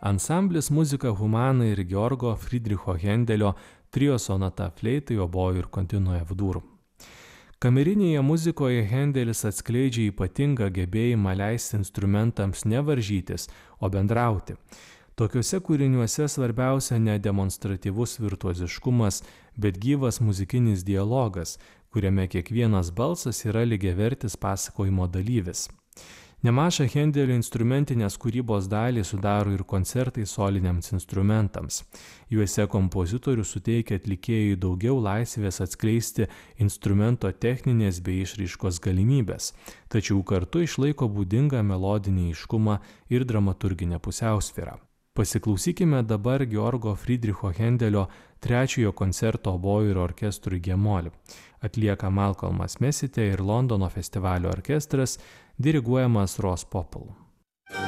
Ansamblis Muzika Humana ir Georgo Friedricho Hendelio trio sonata fleitai, obojui ir continuo F-dur. Kamerinėje muzikoje Hendelis atskleidžia ypatingą gebėjimą leisti instrumentams ne varžytis, o bendrauti. Tokiuose kūriniuose svarbiausia ne demonstratyvus virtuoziškumas, bet gyvas muzikinis dialogas, kuriame kiekvienas balsas yra lygiavertis pasakojimo dalyvis. Nemažą Hendelio instrumentinės kūrybos dalį sudaro ir koncertai soliniams instrumentams. Juose kompozitorius suteikia atlikėjui daugiau laisvės atskleisti instrumento techninės bei išraiškos galimybės, tačiau kartu išlaiko būdingą melodinį aiškumą ir dramaturginę pusiausvyrą. Pasiklausykime dabar Georgo Friedricho Hendelio trečiojo koncerto obojui ir orkestrui G-mol. Atlieka Malcolmas Mesite ir Londono festivalio orkestras, diriguojamas Ross Popple.